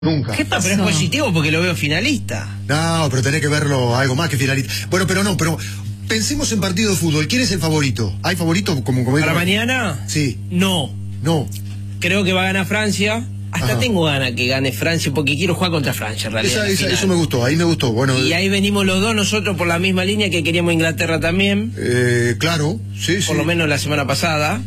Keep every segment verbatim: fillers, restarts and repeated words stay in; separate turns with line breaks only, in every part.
Nunca.
¿Qué pasó? Pero es positivo porque lo veo finalista.
No, pero tenés que verlo algo más que finalista. Bueno, pero no, pero pensemos en partido de fútbol. ¿Quién es el favorito? ¿Hay favorito como como
¿Para mañana?
Sí.
No.
No.
Creo que va a ganar Francia. Hasta Ajá. tengo ganas que gane Francia porque quiero jugar contra Francia en realidad.
Esa, esa, eso me gustó, ahí me gustó. Bueno,
y ahí venimos los dos nosotros por la misma línea que queríamos Inglaterra también.
Eh, claro, sí,
por
sí.
Por lo menos la semana pasada.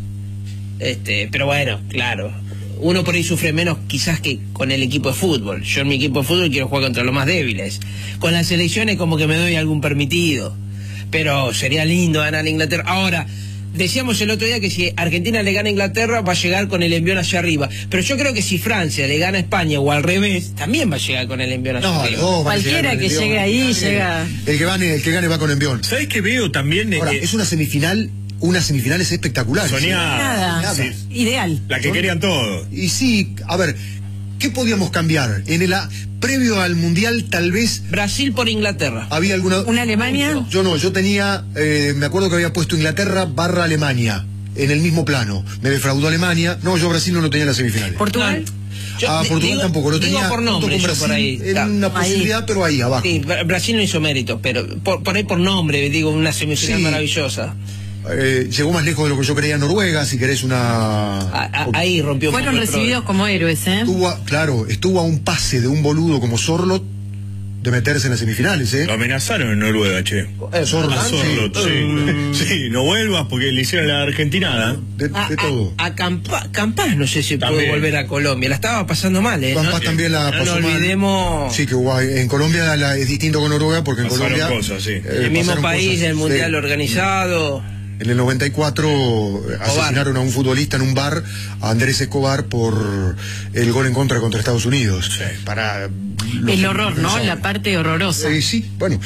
Este, pero bueno, claro. Uno por ahí sufre menos quizás que con el equipo de fútbol. Yo en mi equipo de fútbol quiero jugar contra los más débiles. Con las selecciones como que me doy algún permitido. Pero sería lindo ganar a Inglaterra. Ahora, decíamos el otro día que si Argentina le gana a Inglaterra va a llegar con el envión hacia arriba. Pero yo creo que si Francia le gana a España o al revés, también va a llegar con el envión hacia
no,
arriba.
No,
cualquiera que llegue ahí llega.
El que gane, el que gane va con envión.
¿Sabés qué veo también?
Ahora,
eh,
es una semifinal. Una semifinal es espectacular.
Soñada.
Nada. Nada. Sí. Ideal.
La que querían todos.
Y sí, a ver, ¿qué podíamos cambiar? En el a, previo al Mundial, tal vez...
Brasil por Inglaterra.
¿Había alguna...?
¿Una Alemania?
Yo no, yo tenía... Eh, me acuerdo que había puesto Inglaterra barra Alemania. En el mismo plano. Me defraudó Alemania. No, yo Brasil no lo tenía en las semifinales.
¿Portugal?
Yo,
ah, Portugal
digo,
tampoco. Lo tenía
por nombre,
Brasil,
por ahí.
Era una posibilidad, ahí. Pero ahí, abajo.
Sí, Brasil no hizo méritos, pero por, por ahí por nombre, digo, una semifinal sí. maravillosa.
Eh, llegó más lejos de lo que yo creía Noruega, si querés una...
A, a, ahí rompió.
Fueron recibidos como héroes, ¿eh?
Estuvo a, claro, estuvo a un pase de un boludo como Sorlot de meterse en las semifinales, ¿eh?
Lo amenazaron en Noruega, che.
Eh, Sorlot,
a Sorlot, sí. Sí. sí, no vuelvas porque le hicieron la argentinada.
De, de
a,
todo.
A, a Campa, Campas no sé si también puede volver a Colombia. La estaba pasando mal, ¿eh?
Campas
¿no?
también la
no
pasó
no olvidemos...
mal. Sí, que hubo, en Colombia la, es distinto con Noruega porque en
pasaron
Colombia...
cosas, sí.
Eh,
el mismo país,
cosas,
el mundial
sí.
organizado...
En el noventa y cuatro asesinaron a un futbolista en un bar, a Andrés Escobar, por el gol en contra contra Estados Unidos.
Sí.
Para
el horror, ¿no? La parte horrorosa.
Eh, sí, bueno.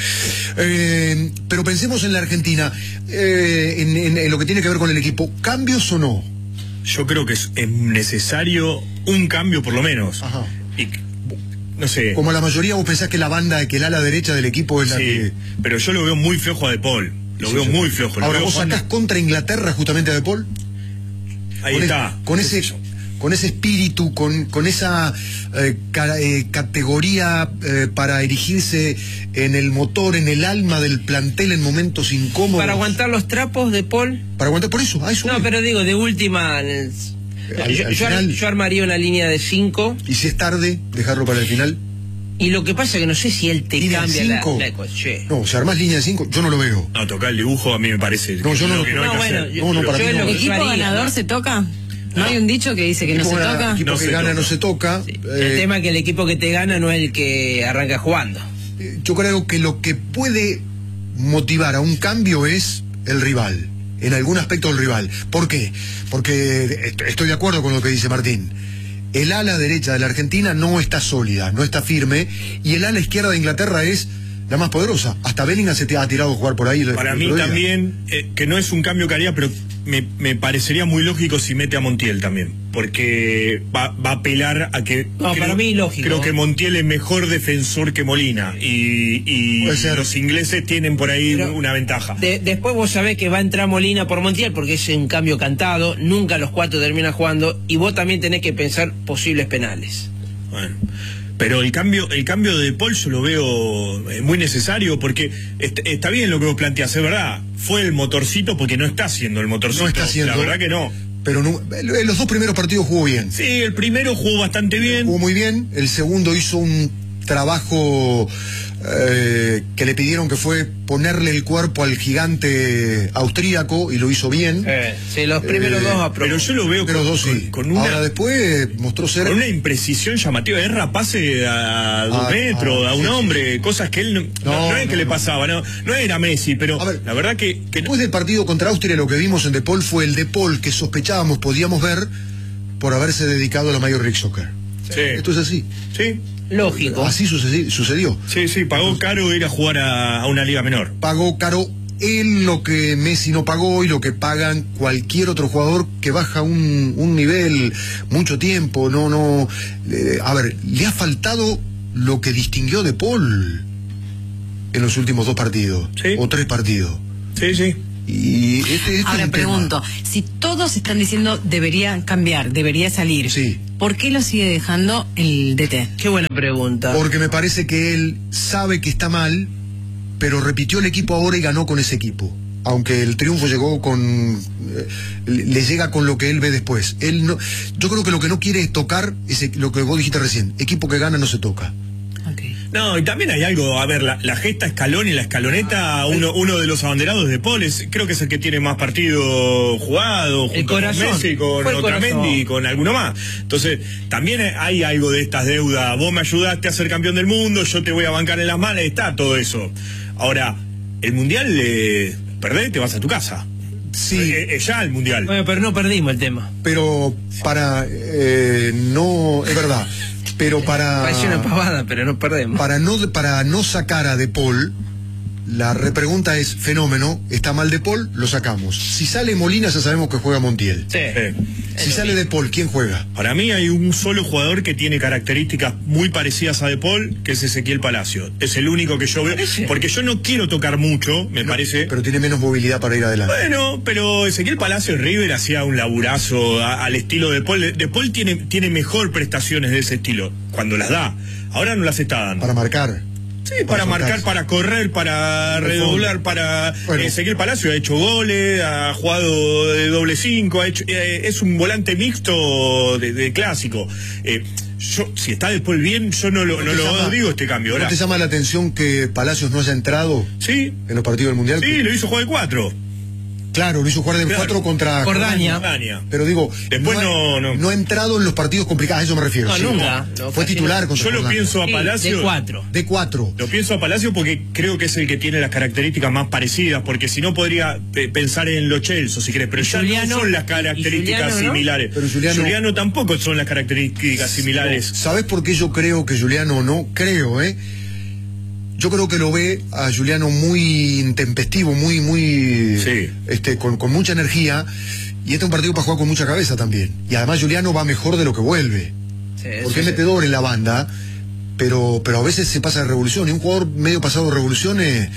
Eh, pero pensemos en la Argentina, eh, en, en, en lo que tiene que ver con el equipo. ¿Cambios o no?
Yo creo que es, es necesario un cambio por lo menos.
Ajá.
Y, no sé.
Como la mayoría vos pensás que la banda, que el ala derecha del equipo es la
sí,
que...
pero yo lo veo muy flojo a De Paul. Lo sí, veo sí. muy flojo.
Ahora,
veo
¿vos sacás
cuando...
contra Inglaterra justamente a De Paul?
Ahí
con
está.
Es, con, ese, con ese espíritu, con, con esa eh, ca, eh, categoría eh, para erigirse en el motor, en el alma del plantel en momentos incómodos.
Para aguantar los trapos de Paul.
Para aguantar, por eso. A eso
no,
voy.
pero digo, de última... El...
Al,
yo,
al
yo,
final,
yo armaría una línea de cinco.
Y si es tarde, dejarlo para el final.
Y lo que pasa es que no sé si él te
¿Línea
cambia
de
la,
cinco?
la ecuación.
No, si armás línea de cinco, yo no lo veo.
No, tocar el dibujo a mí me parece.
No, yo no lo
que no,
no,
hay que
bueno,
hacer.
yo,
no, no, para
yo
mí no.
¿El equipo
haría,
ganador
¿no?
se toca? ¿No, ¿No hay un dicho que dice que
equipo
no se
gana,
toca?
El equipo
no
que
se
gana
toca.
no se toca.
Sí.
Eh,
el tema es que el equipo que te gana no es el que arranca jugando.
Yo creo que lo que puede motivar a un cambio es el rival. En algún aspecto el rival. ¿Por qué? Porque estoy de acuerdo con lo que dice Martín. El ala derecha de la Argentina no está sólida, no está firme, y el ala izquierda de Inglaterra es la más poderosa. Hasta Bellingham se te ha tirado a jugar por ahí.
Para mí también, eh, que no es un cambio que haría, pero me, me parecería muy lógico si mete a Montiel también, porque va, va a apelar a que...
No,
creo,
para mí lógico.
Creo que Montiel es mejor defensor que Molina, y, y los ingleses tienen por ahí pero una ventaja.
De, después vos sabés que va a entrar Molina por Montiel, porque es un cambio cantado, nunca los cuatro terminan jugando, y vos también tenés que pensar posibles penales.
Bueno... Pero el cambio el cambio de Paul yo lo veo muy necesario porque est está bien lo que vos planteás, es verdad. Fue el motorcito porque no está haciendo el motorcito.
No está haciendo.
La verdad que no.
Pero no, en los dos primeros partidos jugó bien.
Sí, el primero jugó bastante bien.
Jugó muy bien. El segundo hizo un trabajo eh, que le pidieron, que fue ponerle el cuerpo al gigante austríaco, y lo hizo bien.
Eh, sí, los primeros eh, dos aprobó.
Pero yo lo veo
con,
con,
dos, sí.
con, con una...
Ahora después mostró ser...
Con una imprecisión llamativa. Erra pase a dos ah, metros, ah, a un sí, hombre, sí. Cosas que él no, no, no, no es que no, le pasaba, no, no era Messi, pero ver, la verdad que, que...
Después del partido contra Austria, lo que vimos en De Paul fue el De Paul que sospechábamos podíamos ver por haberse dedicado a la Major League Soccer.
Sí.
Esto es así.
Sí.
Lógico.
Así sucedió. sucedió.
Sí, sí, pagó Entonces, caro ir a jugar a, a una liga menor.
Pagó caro él lo que Messi no pagó y lo que pagan cualquier otro jugador que baja un, un nivel mucho tiempo. No, no. Eh, a ver, le ha faltado lo que distinguió De Paul en los últimos dos partidos.
Sí.
O tres partidos.
Sí, sí.
Y este, este
Ahora
es el
pregunto,
tema.
si todos están diciendo debería cambiar, debería salir,
Sí.
¿por qué lo sigue dejando el D T?
Qué buena pregunta.
Porque me parece que él sabe que está mal, pero repitió el equipo ahora y ganó con ese equipo. Aunque el triunfo llegó con... Eh, le llega con lo que él ve después. Él no, yo creo que lo que no quiere es tocar, es lo que vos dijiste recién, equipo que gana no se toca.
Okay.
No, y también hay algo, a ver, la, la gesta Scaloni y la escaloneta, uno, uno de los abanderados de Paul, es, creo que es el que tiene más partidos jugados, junto con Messi, con
Fue el
Otamendi y con alguno más. Entonces, también hay algo de estas deudas, vos me ayudaste a ser campeón del mundo, yo te voy a bancar en las malas, está todo eso. Ahora, el Mundial, eh, perdés, te vas a tu casa.
Sí.
Eh, eh, ya el Mundial.
Bueno, pero no perdimos el tema.
Pero para... Eh, no... Es verdad. Pero para...
Parece una pavada, pero no perdemos.
Para no, para no sacar a De Paul, la repregunta es, fenómeno, está mal De Paul, lo sacamos. Si sale Molina ya sabemos que juega Montiel.
Sí.
Eh.
Si sale De Paul, ¿quién juega?
Para mí hay un solo jugador que tiene características muy parecidas a De Paul, que es Ezequiel Palacio. Es el único que yo veo, porque yo no quiero tocar mucho, me
No,
parece.
Pero tiene menos movilidad para ir adelante.
Bueno, pero Ezequiel Palacio en River hacía un laburazo a- al estilo de Paul. De Paul tiene, tiene mejor prestaciones de ese estilo, cuando las da. Ahora no las está dando.
Para marcar.
Sí, para marcar, para correr, para redoblar, para...
Bueno.
Ezequiel Palacio ha hecho goles, ha jugado de doble cinco, ha hecho, eh, es un volante mixto de, de clásico. Eh, yo, si está después bien, yo no lo, no
te
lo
llama-
digo este cambio.
¿No
Ahora,
te llama la atención que Palacios no haya entrado
sí,
en los partidos del Mundial?
sí, lo hizo jugar de cuatro.
Claro, lo hizo jugar de
Claro.
cuatro contra
Jordania.
Jordania.
Pero digo,
Después
ha-
no- no.
no ha entrado en los partidos complicados, a eso me refiero.
No,
sí.
nunca. No,
Fue
casi
titular
no.
contra
Yo lo
Jordania.
pienso a
Sí,
Palacio.
de cuatro.
De cuatro.
Lo pienso a Palacio porque creo que es el que tiene las características más parecidas, porque si no podría eh, pensar en Lo Celso, si querés, pero
Y
ya
Juliano-
no son las
y
características
Juliano, ¿no?
similares.
Pero Juliano-
tampoco son las características similares.
¿Sabés por qué yo creo que Juliano no? Creo, ¿eh? Yo creo que lo ve a Juliano muy intempestivo, muy, muy...
Sí.
este, con, con mucha energía. Y este es un partido para jugar con mucha cabeza también. Y además Juliano va mejor de lo que vuelve.
Sí,
Porque es
sí,
metedor en la banda, pero, pero a veces se pasa de revolución. Y un jugador medio pasado de revoluciones...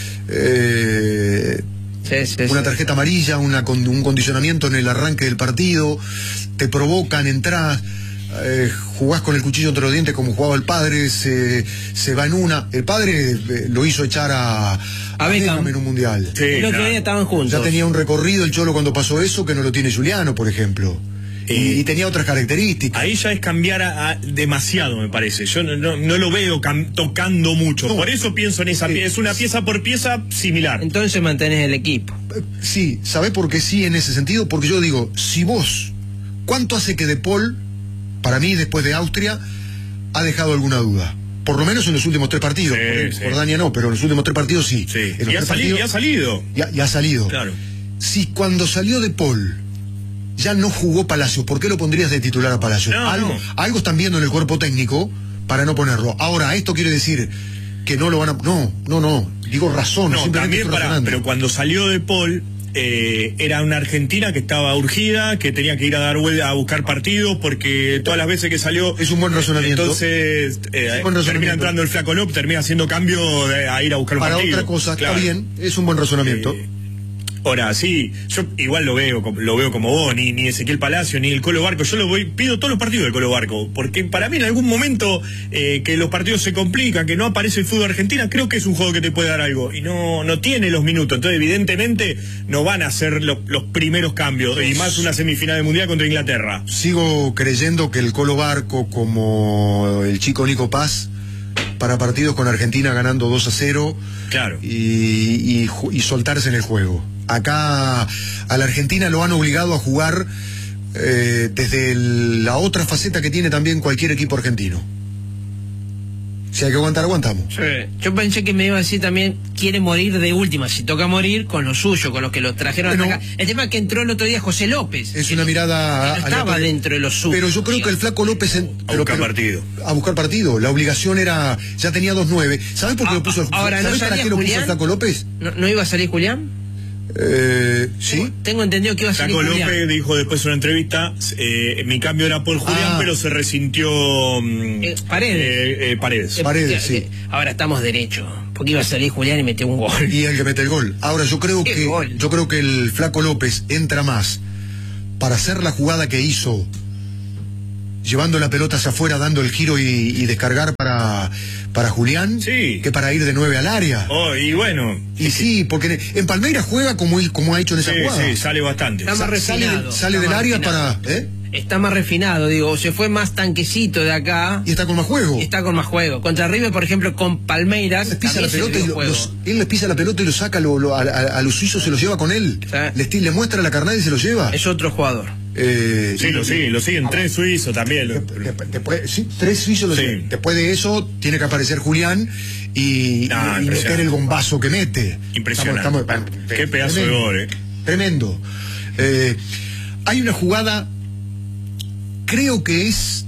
Eh,
sí, sí,
una
sí.
tarjeta amarilla, una, con- un condicionamiento en el arranque del partido, te provocan, entras, eh, jugás con el cuchillo entre los dientes como jugaba el padre, se, se va en una. El padre eh, lo hizo echar a, a
Beckham.
Beckham en un mundial.
Sí,
El otro
claro.
día estaban juntos.
Ya tenía un recorrido el Cholo cuando pasó eso que no lo tiene Juliano, por ejemplo. Y,
Eh,
y tenía otras características.
Ahí ya es cambiar a, a demasiado, me parece. Yo no, no, no lo veo cam- tocando mucho.
No.
Por eso pienso en esa
Sí.
pieza. Es una pieza por pieza similar.
Entonces mantenés el equipo.
Sí, ¿sabés por qué sí en ese sentido? Porque yo digo, si vos, ¿cuánto hace que De Paul, para mí después de Austria, ha dejado alguna duda? Por lo menos en los últimos tres partidos.
Sí,
Por
sí.
Jordania no, pero en los últimos tres partidos sí.
Sí.
En los
Y ha,
tres
sali-
partidos-
y ha salido.
Ya, ya ha salido.
Claro.
Si cuando salió De Paul ya no jugó Palacios, ¿por qué lo pondrías de titular a Palacios?
No,
algo,
no.
algo están viendo en el cuerpo técnico para no ponerlo. Ahora, ¿esto quiere decir que no lo van a...? No, no, no. Digo razón.
No,
simplemente
también
estoy
para,
razonando.
pero cuando salió de Paul, eh, era una Argentina que estaba urgida, que tenía que ir a dar vuelta a buscar partidos, porque todas las veces que salió...
Es un buen razonamiento.
Entonces, eh,
Es un buen razonamiento.
termina entrando el Flaco López, termina haciendo cambio de- a ir a buscar un
Para
partido.
otra cosa,
Claro.
está bien, es un buen razonamiento.
Eh, Ahora, sí, yo igual lo veo, como- lo veo como vos, ni, ni Ezequiel Palacio, ni el Colo Barco. Yo lo voy, pido todos los partidos del Colo Barco, porque para mí en algún momento eh, que los partidos se complican, que no aparece el fútbol argentino, creo que es un juego que te puede dar algo. Y no, no tiene los minutos. Entonces, evidentemente, no van a ser lo- los primeros cambios. Y más una semifinal de mundial contra Inglaterra.
Sigo creyendo que el Colo Barco, como el chico Nico Paz, para partidos con Argentina ganando dos a cero
Claro.
y, y ju- y soltarse en el juego. Acá a la Argentina lo han obligado a jugar eh, desde el- la otra faceta que tiene también cualquier equipo argentino. Si hay que aguantar, aguantamos.
Sí. Yo pensé que me iba a decir también, quiere morir de última, si toca morir, con lo suyo, con los que lo trajeron
Bueno.
hasta acá. El tema es que entró el otro día José López.
Es
que
una
no-
mirada
que no estaba
aleatoria.
dentro de los suyos.
Pero yo creo que el Flaco López en-
A
pero-
buscar
pero-
partido.
a buscar partido. La obligación era, ya tenía dos nueve. ¿Sabes por qué
Ah,
lo puso?
ah, ahora, ¿no
¿Sabes para
salía
qué lo puso
Julián?
el Flaco López?
¿No, no iba a salir Julián?
Eh, ¿Sí?
Tengo entendido que iba a ser
Flaco
Julián.
López dijo después en una entrevista, eh, mi cambio era por Julián,
Ah.
pero se resintió mm,
Eh, Paredes.
eh, eh, Paredes.
Eh,
Paredes,
eh,
sí.
eh, Ahora estamos derechos, porque iba a salir Julián y metió un gol.
Y el que mete el gol. Ahora yo creo
Qué
que
gol.
yo creo que el Flaco López entra más para hacer la jugada que hizo, llevando la pelota hacia afuera, dando el giro y, y descargar para, para Julián,
Sí.
que para ir de nueve al área.
Oh, y bueno.
Y sí, porque en Palmeiras juega como, él- como ha hecho en esa
Sí,
jugada.
sí, sale bastante.
Está más
Sa- sale,
refinado,
sale
está
del
más
área
refinado.
para... ¿eh?
Está más refinado, digo, se fue más tanquecito de acá.
Y está con más juego.
Y está con más juego. Contra River, por ejemplo, con Palmeiras.
Les pisa
también
la
se
pelota
le
y
dio
lo-
juego.
los- él les pisa la pelota y lo saca lo- lo- a, a- a los suizos, se los lleva con él.
Sí.
Les, ti- le muestra la carnada y se los lleva.
Es otro jugador.
Eh,
Sí, lo siguen, lo siguen tres suizos también. lo-
de- de- después- sí, tres suizos los
Sí.
llevan. Después de eso tiene que aparecer Julián y,
Ah,
y- y
impresionante.
meter el bombazo que mete.
Impresionante.
Estamos- estamos-
Qué pedazo de
tremendo,
gol, eh.
Tremendo. Eh, hay una jugada, creo que es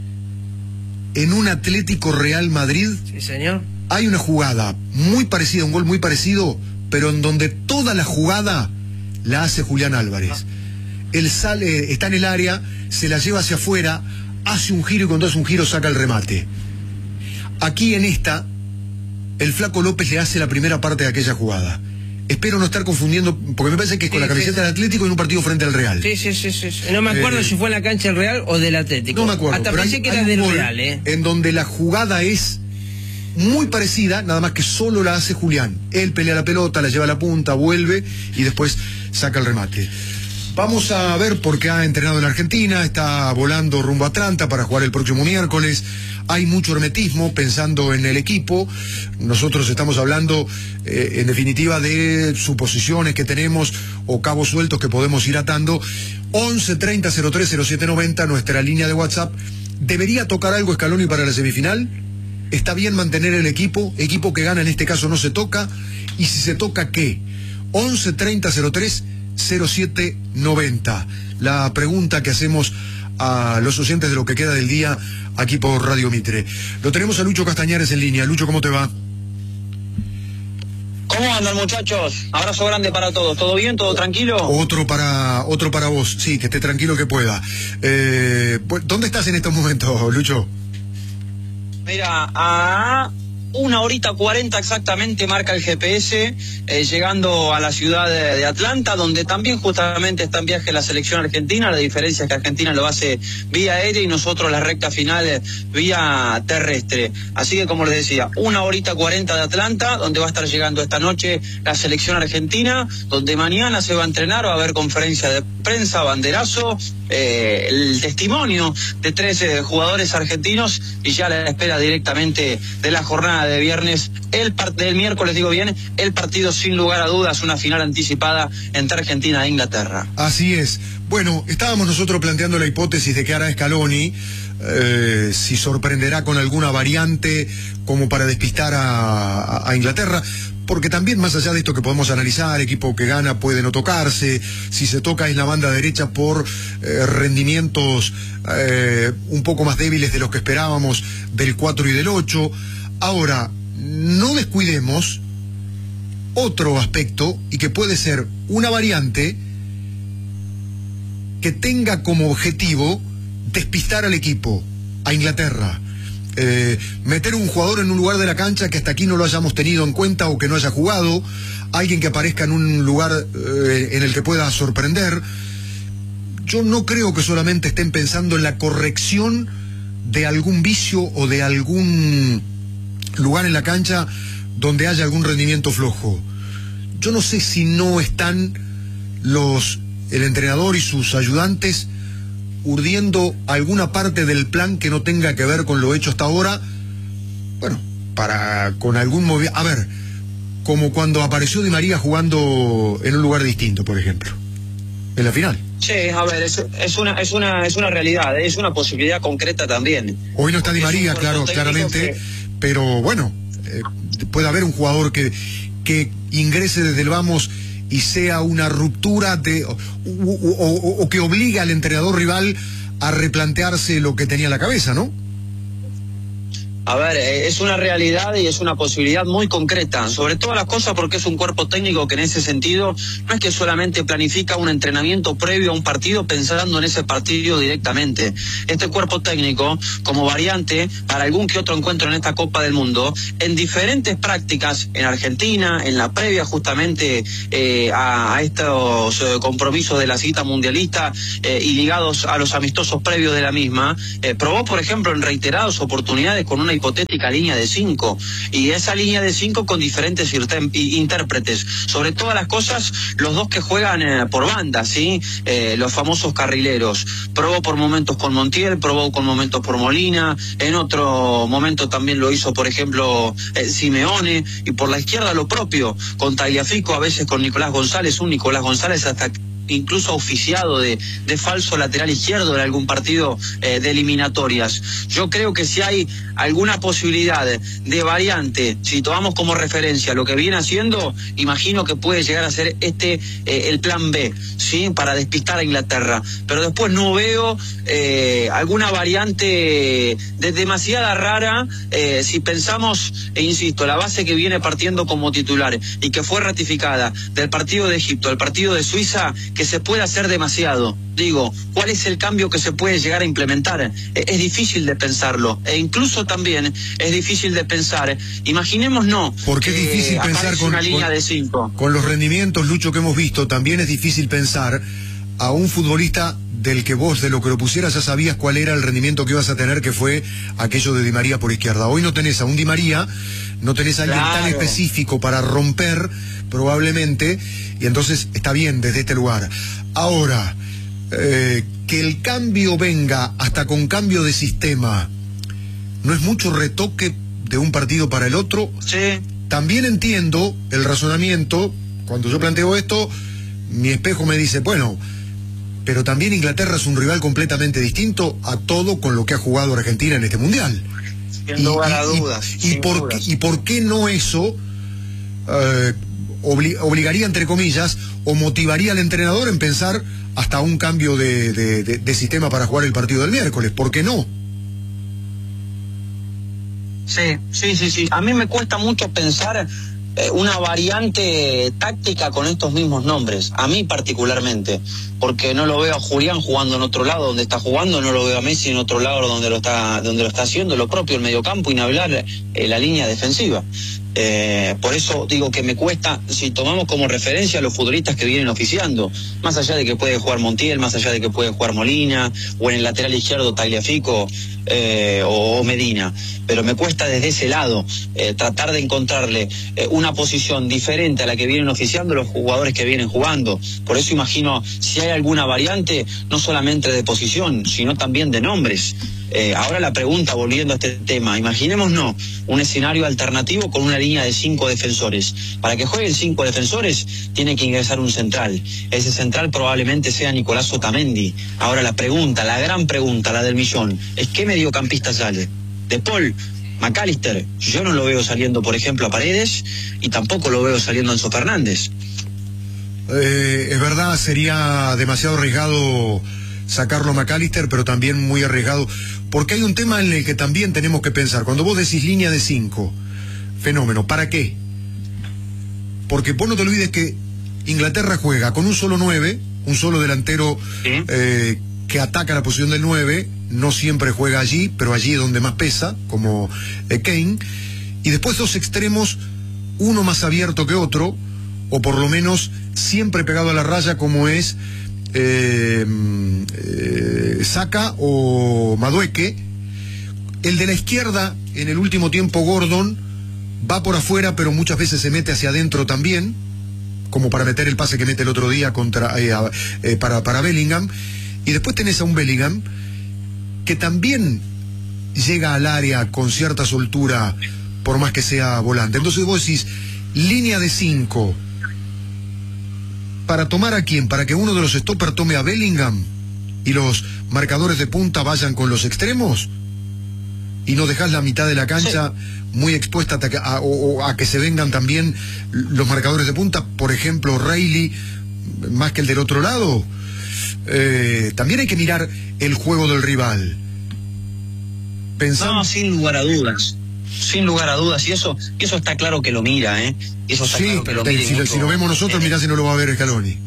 en un Atlético Real Madrid.
Sí, señor.
Hay una jugada muy parecida, un gol muy parecido, pero en donde toda la jugada la hace Julián Álvarez. Él sale, está en el área, se la lleva hacia afuera, hace un giro y cuando hace un giro saca el remate. Aquí en esta, el Flaco López le hace la primera parte de aquella jugada. Espero no estar confundiendo, porque me parece que es con
Sí,
la camiseta
sí, sí.
del Atlético en un partido frente al Real.
Sí, sí, sí, sí. No me acuerdo
Eh,
si fue en la cancha del Real o del Atlético.
No me acuerdo.
Hasta
pero
pensé
hay-
que
hay
era
un
del
gol
Real, ¿eh?
en donde la jugada es muy parecida, nada más que solo la hace Julián. Él pelea la pelota, la lleva a la punta, vuelve y después saca el remate. Vamos a ver por qué ha entrenado en Argentina, está volando rumbo a Atlanta para jugar el próximo miércoles. Hay mucho hermetismo pensando en el equipo. Nosotros estamos hablando, eh, en definitiva, de suposiciones que tenemos o cabos sueltos que podemos ir atando. once treinta cero tres cero siete noventa, nuestra línea de WhatsApp. ¿Debería tocar algo Scaloni para la semifinal? ¿Está bien mantener el equipo? Equipo que gana en este caso no se toca. Y si se toca, ¿qué? once treinta cero tres cero siete noventa. La pregunta que hacemos a los oyentes de lo que queda del día aquí por Radio Mitre. Lo tenemos a Lucho Castañares en línea. Lucho, ¿cómo te va?
¿Cómo andan, muchachos? Abrazo grande para todos. ¿Todo bien? ¿Todo tranquilo?
Otro para otro para vos. Sí, que esté tranquilo que pueda. Eh, pues, ¿dónde estás en estos momentos, Lucho?
Mira, a una horita cuarenta exactamente marca el G P S, eh, llegando a la ciudad de, de Atlanta, donde también justamente está en viaje la selección argentina. La diferencia es que Argentina lo hace vía aérea y nosotros la recta final eh, vía terrestre. Así que, como les decía, una horita cuarenta de Atlanta, donde va a estar llegando esta noche la selección argentina, donde mañana se va a entrenar, va a haber conferencia de prensa, banderazo, eh, el testimonio de trece jugadores argentinos y ya la espera directamente de la jornada de viernes, el part del miércoles, digo bien, el partido sin lugar a dudas, una final anticipada entre Argentina e Inglaterra.
Así es. Bueno, estábamos nosotros planteando la hipótesis de que hará Scaloni, eh, si sorprenderá con alguna variante como para despistar a, a- a Inglaterra, porque también más allá de esto que podemos analizar, equipo que gana puede no tocarse, si se toca es la banda derecha por eh, rendimientos eh, un poco más débiles de los que esperábamos del cuatro y del ocho. Ahora, no descuidemos otro aspecto y que puede ser una variante que tenga como objetivo despistar al equipo, a Inglaterra. Eh, meter un jugador en un lugar de la cancha que hasta aquí no lo hayamos tenido en cuenta o que no haya jugado, alguien que aparezca en un lugar eh, en el que pueda sorprender. Yo no creo que solamente estén pensando en la corrección de algún vicio o de algún lugar en la cancha donde haya algún rendimiento flojo. Yo no sé si no están los el entrenador y sus ayudantes urdiendo alguna parte del plan que no tenga que ver con lo hecho hasta ahora, bueno, para con algún movimiento, a ver, como cuando apareció Di María jugando en un lugar distinto, por ejemplo, en la final.
Sí, a ver, es, es una es una es una realidad, es una posibilidad concreta también.
Hoy no está Di
Porque es un
María,
cuerpo
claro,
técnico
claramente,
que-
pero bueno, eh, puede haber un jugador que, que ingrese desde el vamos y sea una ruptura de, o, o- o- o que obligue al entrenador rival a replantearse lo que tenía en la cabeza, ¿no?
A ver, eh, es una realidad y es una posibilidad muy concreta, sobre todas las cosas porque es un cuerpo técnico que en ese sentido no es que solamente planifica un entrenamiento previo a un partido pensando en ese partido directamente. Este cuerpo técnico, como variante para algún que otro encuentro en esta Copa del Mundo, en diferentes prácticas en Argentina, en la previa justamente eh, a, a estos eh, compromisos de la cita mundialista eh, y ligados a los amistosos previos de la misma, eh, probó por ejemplo en reiteradas oportunidades con una hipotética línea de cinco, y esa línea de cinco con diferentes intérpretes, sobre todas las cosas los dos que juegan eh, por banda, ¿sí? Eh, los famosos carrileros. Probó por momentos con Montiel, probó con momentos por Molina, en otro momento también lo hizo por ejemplo eh, Simeone, y por la izquierda lo propio, con Tagliafico, a veces con Nicolás González, un Nicolás González hasta incluso oficiado de, de falso lateral izquierdo en algún partido eh, de eliminatorias. Yo creo que si hay alguna posibilidad de variante, si tomamos como referencia lo que viene haciendo, imagino que puede llegar a ser este eh, el plan B, ¿sí? Para despistar a Inglaterra. Pero después no veo eh, alguna variante de demasiada rara eh, si pensamos, e insisto, la base que viene partiendo como titular y que fue ratificada del partido de Egipto al partido de Suiza, que se puede hacer demasiado. Digo, ¿cuál es el cambio que se puede llegar a implementar? Es difícil de pensarlo, e incluso también es difícil de pensar, imaginemos no.
Porque es difícil pensar con,
una línea
con,
de cinco.
Con los rendimientos, Lucho, que hemos visto, también es difícil pensar a un futbolista del que vos, de lo que lo pusieras, ya sabías cuál era el rendimiento que ibas a tener, que fue aquello de Di María por izquierda. Hoy no tenés a un Di María, no tenés a alguien
claro.
tan específico para romper, probablemente, y entonces está bien desde este lugar. Ahora, eh, que el cambio venga hasta con cambio de sistema, ¿no es mucho retoque de un partido para el otro?
Sí.
También entiendo el razonamiento, cuando yo planteo esto, mi espejo me dice, bueno, pero también Inglaterra es un rival completamente distinto a todo con lo que ha jugado Argentina en este Mundial.
Sin lugar a dudas.
Y, y, por qué, ¿Y por qué no eso eh, obli obligaría, entre comillas, o motivaría al entrenador en pensar hasta un cambio de, de, de, de sistema para jugar el partido del miércoles? ¿Por qué no?
Sí, sí, sí, sí. A mí me cuesta mucho pensar eh, una variante táctica con estos mismos nombres, a mí particularmente, porque no lo veo a Julián jugando en otro lado donde está jugando, no lo veo a Messi en otro lado donde lo está, donde lo está haciendo, lo propio el mediocampo, y ni hablar eh, la línea defensiva. Eh, por eso digo que me cuesta, si tomamos como referencia a los futbolistas que vienen oficiando, más allá de que puede jugar Montiel, más allá de que puede jugar Molina, o en el lateral izquierdo Tagliafico eh, o, o Medina, pero me cuesta desde ese lado eh, tratar de encontrarle eh, una posición diferente a la que vienen oficiando los jugadores que vienen jugando. Por eso imagino si hay alguna variante, no solamente de posición, sino también de nombres. Eh, ahora la pregunta, volviendo a este tema, imaginémonos un escenario alternativo con una línea de cinco defensores. Para que jueguen cinco defensores, tiene que ingresar un central. Ese central probablemente sea Nicolás Otamendi. Ahora la pregunta, la gran pregunta, la del millón, es ¿qué mediocampista sale? De Paul, McAllister, yo no lo veo saliendo, por ejemplo, a Paredes, y tampoco lo veo saliendo a Enzo Fernández.
Eh, es verdad, sería demasiado arriesgado sacarlo a McAllister, pero también muy arriesgado, porque hay un tema en el que también tenemos que pensar. Cuando vos decís línea de cinco, fenómeno, ¿para qué? Porque vos no te olvides que Inglaterra juega con un solo nueve, un solo delantero ¿sí? eh, que ataca la posición del nueve, no siempre juega allí, pero allí es donde más pesa, como eh, Kane, y después dos extremos, uno más abierto que otro, o por lo menos siempre pegado a la raya, como es Eh, eh, Saka o Madueke. El de la izquierda, en el último tiempo, Gordon, va por afuera, pero muchas veces se mete hacia adentro también, como para meter el pase que mete el otro día contra eh, eh, para, para Bellingham. Y después tenés a un Bellingham que también llega al área con cierta soltura, por más que sea volante. Entonces vos decís, línea de cinco, ¿para tomar a quién? ¿Para que uno de los stoppers tome a Bellingham y los marcadores de punta vayan con los extremos? ¿Y no dejás la mitad de la cancha sí. muy expuesta a, a, o, a que se vengan también los marcadores de punta? Por ejemplo, Reilly, más que el del otro lado. Eh, también hay que mirar el juego del rival. pensando...
No, sin lugar a dudas. Sin lugar a dudas. Y eso y eso está claro que lo mira, ¿eh? Y eso está
sí,
claro que lo
te,
mira.
si, lo, si lo vemos nosotros, eh, mirá si no lo va a ver Scaloni.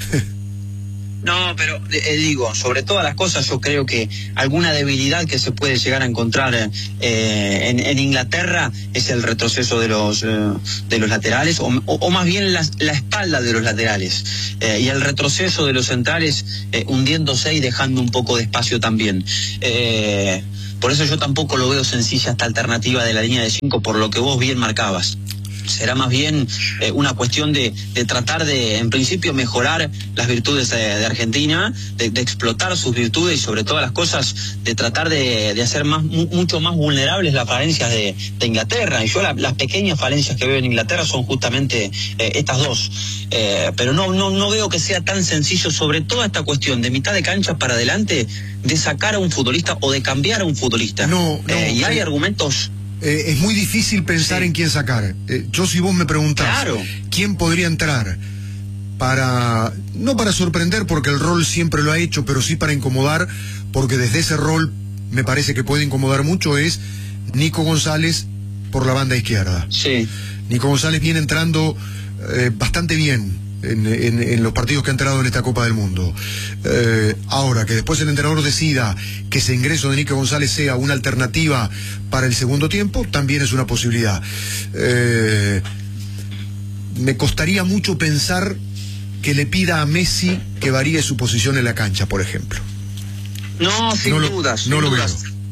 No, pero eh, digo, sobre todas las cosas yo creo que alguna debilidad que se puede llegar a encontrar eh, en, en Inglaterra es el retroceso de los eh, de los laterales, o, o, o más bien la, la espalda de los laterales, eh, y el retroceso de los centrales eh, hundiéndose y dejando un poco de espacio también. Eh, por eso yo tampoco lo veo sencilla esta alternativa de la línea de cinco, por lo que vos bien marcabas. Será más bien eh, una cuestión de, de tratar de, en principio, mejorar las virtudes de, de Argentina, de, de explotar sus virtudes y, sobre todas las cosas, de tratar de, de hacer más, mu mucho más vulnerables las falencias de, de Inglaterra. Y yo la, las pequeñas falencias que veo en Inglaterra son justamente eh, estas dos. Eh, pero no, no, no veo que sea tan sencillo, sobre toda esta cuestión de mitad de cancha para adelante, de sacar a un futbolista o de cambiar a un futbolista.
No, no,
eh, y hay
eh...
argumentos...
Eh, es muy difícil pensar sí. en quién sacar. Eh, yo si vos me preguntás,
claro.
¿quién podría entrar para, no para sorprender porque el rol siempre lo ha hecho, pero sí para incomodar, porque desde ese rol me parece que puede incomodar mucho, es Nico González por la banda izquierda.
Sí.
Nico González viene entrando eh, bastante bien En, en, en los partidos que ha entrado en esta Copa del Mundo. Eh, ahora, que después el entrenador decida que ese ingreso de Nico González sea una alternativa para el segundo tiempo, también es una posibilidad. Eh, me costaría mucho pensar que le pida a Messi que varíe su posición en la cancha, por ejemplo.
No, sin
no
dudas.
Lo, no
sin
lo
dudas.
veo.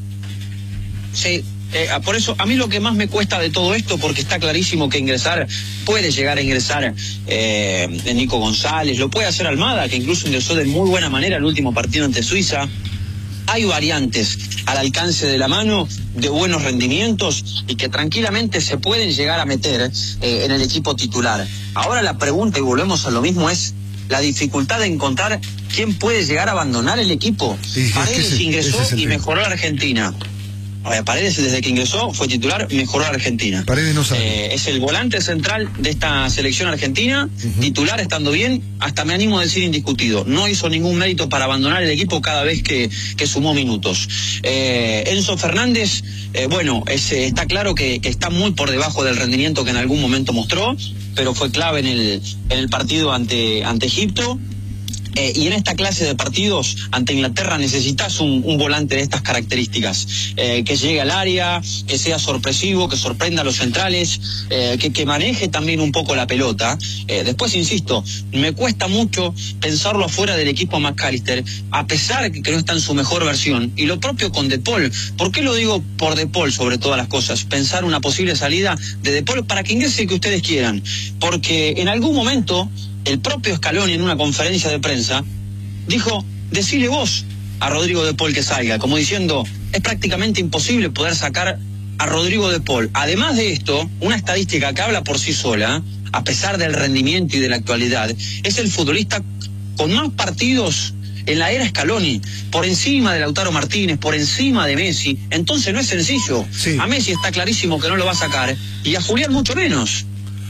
Sí. Eh, por eso, a mí lo que más me cuesta de todo esto, porque está clarísimo que ingresar, puede llegar a ingresar eh, Nico González, lo puede hacer Almada, que incluso ingresó de muy buena manera el último partido ante Suiza. Hay variantes al alcance de la mano, de buenos rendimientos, y que tranquilamente se pueden llegar a meter eh, en el equipo titular. Ahora la pregunta, y volvemos a lo mismo, es la dificultad de encontrar quién puede llegar a abandonar el equipo.
Sí,
Paredes
es que ese,
ingresó
ese es
y
tema.
Mejoró la Argentina. Paredes, desde que ingresó, fue titular, mejoró a Argentina.
Paredes no sabe.
Eh, es el volante central de esta selección argentina, uh-huh. titular estando bien, hasta me animo a decir indiscutido. No hizo ningún mérito para abandonar el equipo cada vez que, que sumó minutos. Eh, Enzo Fernández, eh, bueno, es, está claro que, que está muy por debajo del rendimiento que en algún momento mostró, pero fue clave en el, en el partido ante, ante Egipto. Eh, y en esta clase de partidos ante Inglaterra necesitas un, un volante de estas características, eh, que llegue al área, que sea sorpresivo, que sorprenda a los centrales, eh, que, que maneje también un poco la pelota. Eh, después, insisto, me cuesta mucho pensarlo afuera del equipo McAllister, a pesar de que no está en su mejor versión. Y lo propio con De Paul. ¿Por qué lo digo por De Paul sobre todas las cosas? Pensar una posible salida de De Paul para que ingrese el que ustedes quieran. Porque en algún momento el propio Scaloni, en una conferencia de prensa, dijo, decile vos a Rodrigo De Paul que salga, como diciendo, es prácticamente imposible poder sacar a Rodrigo De Paul. Además de esto, una estadística que habla por sí sola, a pesar del rendimiento y de la actualidad, es el futbolista con más partidos en la era Scaloni, por encima de Lautaro Martínez, por encima de Messi. Entonces no es sencillo.
Sí.
A Messi está clarísimo que no lo va a sacar, y a Julián mucho menos.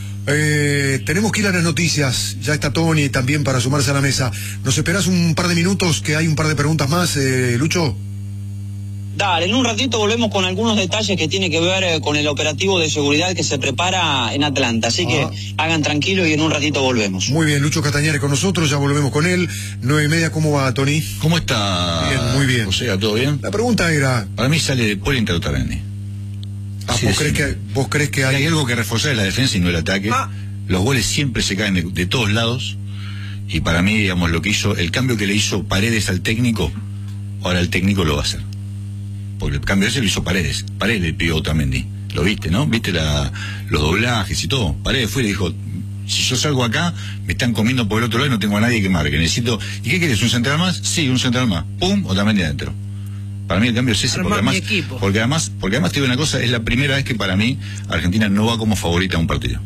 Eh, tenemos que ir a las noticias. Ya está Tony también para sumarse a la mesa. ¿Nos esperás un par de minutos, que hay un par de preguntas más, eh, Lucho?
Dale, en un ratito volvemos con algunos detalles que tiene que ver eh, con el operativo de seguridad que se prepara en Atlanta. Así ah. que hagan tranquilo y en un ratito volvemos.
Muy bien, Lucho Castañares con nosotros, ya volvemos con él. Nueve y media, ¿cómo va, Tony?
¿Cómo está?
Bien, muy bien.
O sea, ¿todo bien?
La pregunta era...
Para mí sale por Intertarani.
Ah, ¿vos, crees que, ¿Vos crees que hay...
hay algo que reforzar la defensa y no el ataque? Ah. Los goles siempre se caen de, de todos lados. Y para mí, digamos, lo que hizo, el cambio que le hizo Paredes al técnico, ahora el técnico lo va a hacer. Porque el cambio ese lo hizo Paredes. Paredes le pidió a Otamendi. Lo viste, ¿no? Viste la, los doblajes y todo. Paredes fue y le dijo, si yo salgo acá, me están comiendo por el otro lado y no tengo a nadie que marque. Necesito... ¿Y qué querés? ¿Un central más? Sí, un central más. Pum, Otamendi adentro. Para mí el cambio es ese, porque además, porque además, porque además te digo una cosa, es la primera vez que para mí Argentina no va como favorita a un partido.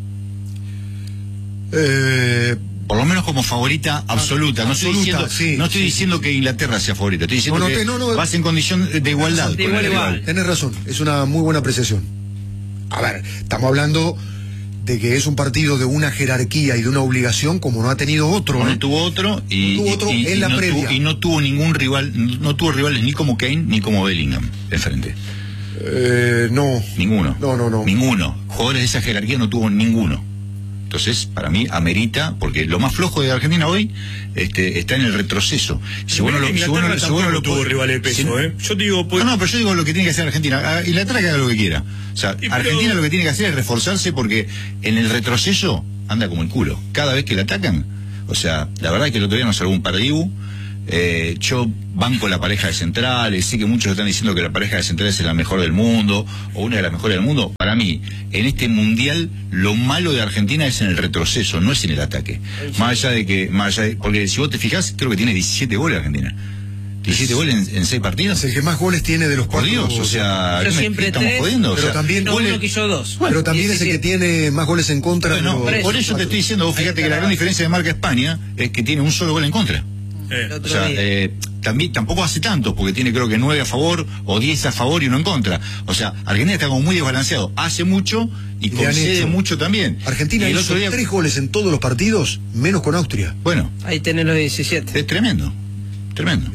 Eh,
Por lo menos como favorita absoluta. No
absoluta,
estoy diciendo,
sí,
no estoy
sí,
diciendo
sí.
que Inglaterra sea favorita, estoy diciendo
no, no,
que
te, no, no,
vas en condición de igualdad.
De igual, igual.
Tenés razón, es una muy buena apreciación. A ver, estamos hablando de que es un partido de una jerarquía y de una obligación como no ha tenido otro.
No,
¿eh?
no tuvo otro y,
no tuvo otro
y, y,
en la
y no
previa.
Tuvo, y no tuvo ningún rival, no tuvo rivales ni como Kane ni como Bellingham enfrente.
Eh, no.
Ninguno.
No, no, no.
Ninguno. Jugadores de esa jerarquía no tuvo ninguno. Entonces, para mí, amerita, porque lo más flojo de Argentina hoy este, está en el retroceso. Si vos no lo, si vos no, si vos no lo
tuvo rivales de peso,
si,
¿eh? Yo digo, pues...
No, no, pero yo digo lo que tiene que hacer Argentina. Y la trata que haga lo que quiera. O sea,
pero...
Argentina lo que tiene que hacer es reforzarse porque en el retroceso anda como el culo. Cada vez que la atacan, o sea, la verdad es que el otro día nos salvó un Pardibu. Eh, yo banco la pareja de centrales, sé que muchos están diciendo que la pareja de centrales es la mejor del mundo o una de las mejores del mundo. Para mí, en este mundial, lo malo de Argentina es en el retroceso, no es en el ataque. Más allá de que, más allá de, porque si vos te fijás, creo que tiene diecisiete goles Argentina. diecisiete goles en, en seis partidos.
Es el que más goles tiene de los
Por
cuatro.
Dios, o sea,
yo
¿qué me-
siempre
estamos
tres,
jodiendo? O
pero
sea,
también
No,
goles-
uno que yo dos.
Pero también es el que
diecisiete.
tiene más goles en contra.
Bueno,
de los-
por eso te estoy diciendo, vos fíjate que la gran diferencia de marca España es que tiene un solo gol en contra.
Eh.
El
O
otro
sea,
día.
eh, también tampoco hace tanto, porque tiene creo que nueve a favor o diez a favor y uno en contra. O sea, Argentina está como muy desbalanceado. Hace mucho y
Le han
concede
hecho.
mucho también.
Argentina
y el
hizo
otro día,
tres goles en todos los partidos, menos con Austria.
bueno,
Ahí tenés los diecisiete.
es tremendo. Tremendo.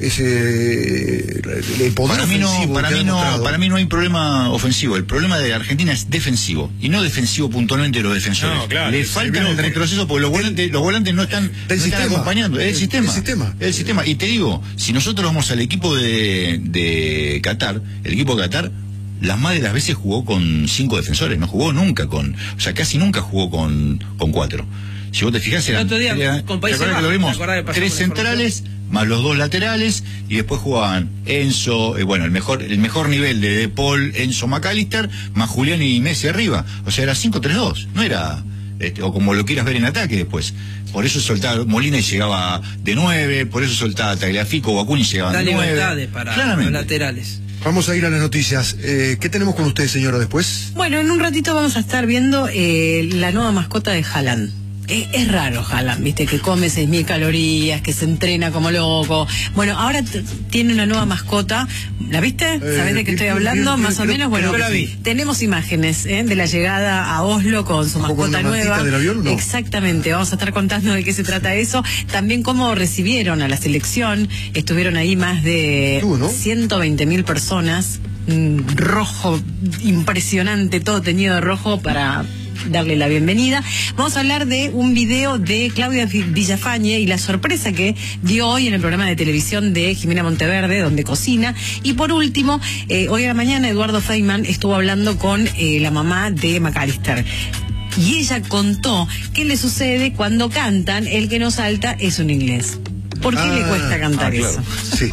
Ese el poder
Para mí no,
ofensivo
para
que ha
mí no,
demostrado.
para mí no hay problema ofensivo. El problema de Argentina es defensivo y no defensivo puntualmente de los defensores.
No, claro,
Le
el
faltan el
bloque.
retroceso porque los volantes, los volantes no están, no están
sistema.
acompañando. Es el
El-
sistema.
el sistema.
El sistema. Y te digo, si nosotros vamos al equipo de, de Qatar, el equipo de Qatar, las más de las veces jugó con cinco defensores, no jugó nunca con, o sea, casi nunca jugó con, con cuatro. Si vos te fijás, eran,
El otro día,
eran-
con
¿te
Países
acordás que lo
Bajos?
vimos?
¿Te acordás que pasamos
Tres
la
centrales más los dos laterales y después jugaban Enzo, eh, bueno, el mejor el mejor nivel de De Paul, Enzo McAllister, más Julián y Messi arriba. O sea, era cinco tres dos, no era este, o como lo quieras ver en ataque después. Por eso soltaba Molina y llegaba de nueve, por eso soltaba Tagliafico o Acuña y llegaban
Da
de nueve.
libertades para
Claramente.
los laterales.
Vamos a ir a las noticias. Eh, ¿Qué tenemos con usted, señora, después?
Bueno, en un ratito vamos a estar viendo eh, la nueva mascota de Haaland. Eh, es raro Haaland, viste, que come seis mil calorías, que se entrena como loco. Bueno, ahora t- tiene una nueva mascota. ¿La viste? ¿Sabés de qué estoy
creo-
hablando?
creo-
Más o
creo-
menos. Bueno,
creo que sí.
tenemos imágenes ¿eh? de la llegada a Oslo con su
¿Bajo con
mascota
la mantita
nueva.
del avión o no?
Exactamente, vamos a estar contando de qué se trata eso. También cómo recibieron a la selección. Estuvieron ahí más de
Estuvo, ¿no?
ciento veinte mil personas. Mm, rojo, impresionante, todo teñido de rojo para darle la bienvenida. Vamos a hablar de un video de Claudia Villafañe y la sorpresa que dio hoy en el programa de televisión de Jimena Monteverde, donde cocina. Y por último, eh, hoy a la mañana Eduardo Feynman estuvo hablando con eh, la mamá de McAllister. Y ella contó qué le sucede cuando cantan El que no salta es un inglés. ¿Por qué
Ah,
le cuesta cantar
ah, claro.
eso?
Sí.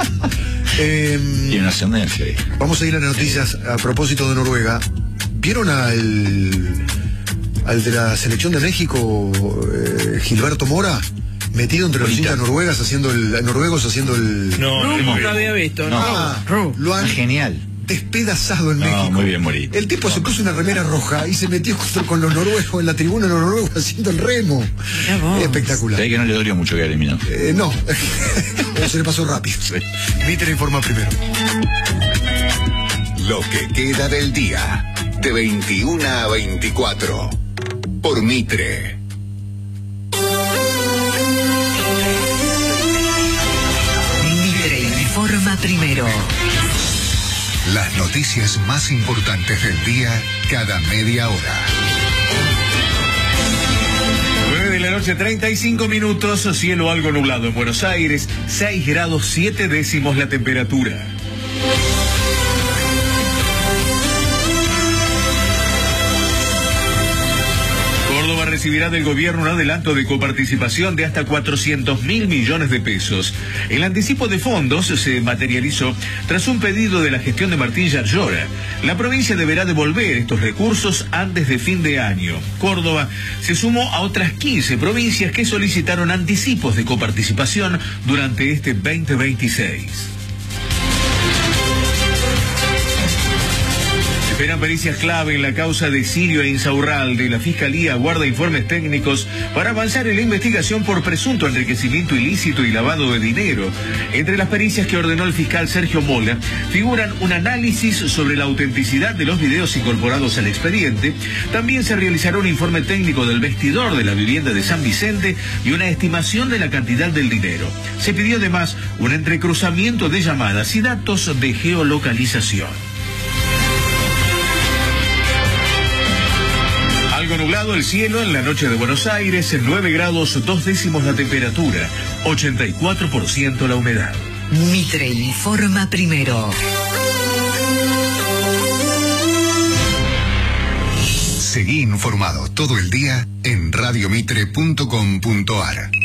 Eh,
Tiene una ascendencia ahí.
Vamos a ir a las noticias a propósito de Noruega. ¿Vieron al, al de la selección de México, eh, Gilberto Mora, metido entre los
Bonita.
hinchas noruegas haciendo el, noruegos haciendo el...
No, no,
No,
no,
lo había visto,
No.
¿no?
Ah,
Ru.
lo han
Genial.
despedazado en
No,
México.
muy bien, Mori.
El tipo se puso una remera roja y se metió con, con los noruegos en la tribuna de los noruegos haciendo el remo.
Mirá vos.
Espectacular.
De ahí que no le dolió mucho que eliminado.
Eh, no, se le pasó rápido. Mitre informa primero.
Lo que queda del día, de veintiuna a veinticuatro, por Mitre.
Mitre informa primero.
Las noticias más importantes del día, cada media hora.
nueve de la noche, treinta y cinco minutos, cielo algo nublado en Buenos Aires, seis grados siete décimos la temperatura. Córdoba recibirá del gobierno un adelanto de coparticipación de hasta cuatrocientos mil millones de pesos. El anticipo de fondos se materializó tras un pedido de la gestión de Martín Yarlora. La provincia deberá devolver estos recursos antes de fin de año. Córdoba se sumó a otras quince provincias que solicitaron anticipos de coparticipación durante este veinte veintiséis. Esperan pericias clave en la causa de Sirio e Insaurralde. La Fiscalía guarda informes técnicos para avanzar en la investigación por presunto enriquecimiento ilícito y lavado de dinero. Entre las pericias que ordenó el fiscal Sergio Mola figuran un análisis sobre la autenticidad de los videos incorporados al expediente. También se realizará un informe técnico del vestidor de la vivienda de San Vicente y una estimación de la cantidad del dinero. Se pidió además un entrecruzamiento de llamadas y datos de geolocalización. Algo nublado el cielo en la noche de Buenos Aires, en nueve grados dos décimos la temperatura, ochenta y cuatro por ciento la humedad.
Mitre informa primero.
Seguí informado todo el día en radiomitre punto com punto ar.